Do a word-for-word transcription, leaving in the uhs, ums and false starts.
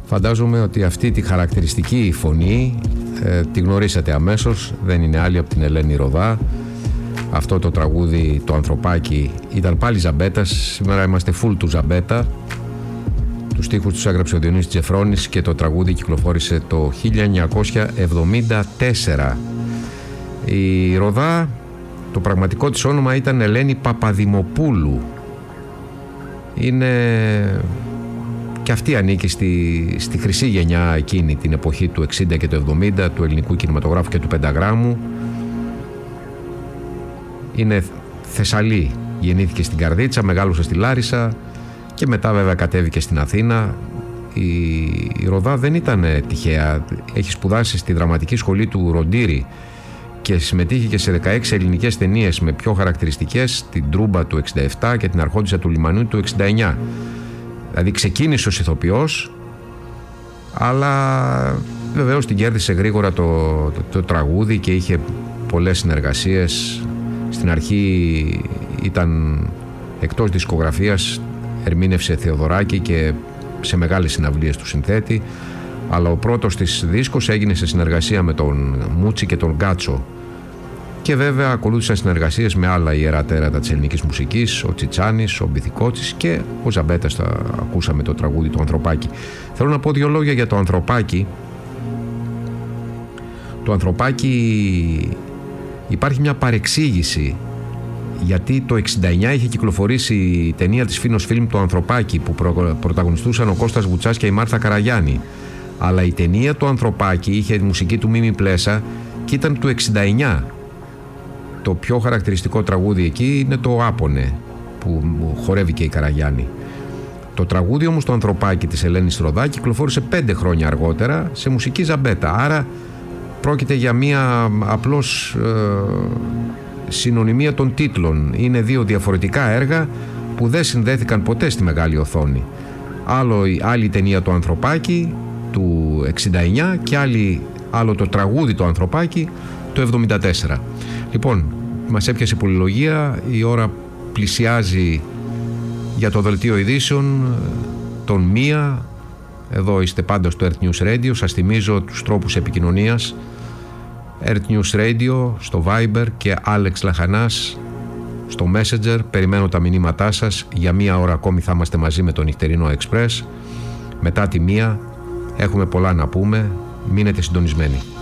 Φαντάζομαι ότι αυτή τη χαρακτηριστική φωνή ε, τη γνωρίσατε αμέσως, δεν είναι άλλη από την Ελένη Ροδά. Αυτό το τραγούδι, το Ανθρωπάκι, ήταν πάλι Ζαμπέτας. Σήμερα είμαστε full του Ζαμπέτα. Τους στίχους τους έγραψε ο Διονύσης Τζεφρώνης και το τραγούδι κυκλοφόρησε το χίλια εννιακόσια εβδομήντα τέσσερα. Η Ροδά, το πραγματικό της όνομα ήταν Ελένη Παπαδημοπούλου. Είναι... και αυτή ανήκει στη, στη χρυσή γενιά εκείνη την εποχή του εξήντα και του εβδομήντα του ελληνικού κινηματογράφου και του πενταγράμμου. Είναι Θεσσαλή, γεννήθηκε στην Καρδίτσα, μεγάλωσε στη Λάρισα και μετά βέβαια κατέβηκε στην Αθήνα. Η, η Ροδά δεν ήταν τυχαία, έχει σπουδάσει στη δραματική σχολή του Ροντήρη και συμμετείχε και σε δεκαέξι ελληνικές ταινίες, με πιο χαρακτηριστικές την Τρούμπα του εξήντα επτά και την Αρχόντισσα του Λιμανιού του εξήντα εννιά. Δηλαδή ξεκίνησε ως ηθοποιός, αλλά βεβαίως την κέρδισε γρήγορα το, το, το τραγούδι και είχε πολλές συνεργασίες. Στην αρχή ήταν εκτός δισκογραφίας, ερμήνευσε Θεοδωράκη και σε μεγάλες συναυλίες του συνθέτη, αλλά ο πρώτος της δίσκος έγινε σε συνεργασία με τον Μούτσι και τον Γκάτσο. Και βέβαια ακολούθησαν συνεργασίες με άλλα ιερά τέρατα της ελληνικής μουσικής, ο Τσιτσάνης, ο Μπιθικότσης και ο Ζαμπέτας. Τα ακούσαμε το τραγούδι το Ανθρωπάκι. Θέλω να πω δύο λόγια για το Ανθρωπάκι. Το Ανθρωπάκι, υπάρχει μια παρεξήγηση, γιατί το εξήντα εννιά είχε κυκλοφορήσει η ταινία της Φίνος Φιλμ το Ανθρωπάκι, που προ, πρωταγωνιστούσαν ο Κώστας Βουτσάς και η Μάρθα Καραγιάννη. Αλλά η ταινία το Ανθρωπάκι είχε τη μουσική του Μίμη Πλέσα και ήταν του εξήντα εννιά. Το πιο χαρακτηριστικό τραγούδι εκεί είναι το Άπονε, που χορεύει και η Καραγιάννη. Το τραγούδι όμως το Ανθρωπάκι της Ελένης Ροδά κυκλοφόρησε πέντε χρόνια αργότερα σε μουσική Ζαμπέτα. Άρα πρόκειται για μία απλώς ε, συνωνυμία των τίτλων. Είναι δύο διαφορετικά έργα που δεν συνδέθηκαν ποτέ στη μεγάλη οθόνη. Άλλο, άλλη ταινία το Ανθρωπάκι του εξήντα εννιά και άλλη, άλλο το τραγούδι το Ανθρωπάκι το εβδομήντα τέσσερα. Λοιπόν, μας έπιασε πολυλογία, η ώρα πλησιάζει για το δελτίο ειδήσεων των μία. Εδώ είστε πάντα στο Earth News Radio. Σας θυμίζω τους τρόπους επικοινωνίας: Earth News Radio στο Viber και Άλεξ Λαχανάς στο Messenger. Περιμένω τα μηνύματά σας. Για μία ώρα ακόμη θα είμαστε μαζί με το Νυχτερινό Express. Μετά τη μία έχουμε πολλά να πούμε. Μείνετε συντονισμένοι.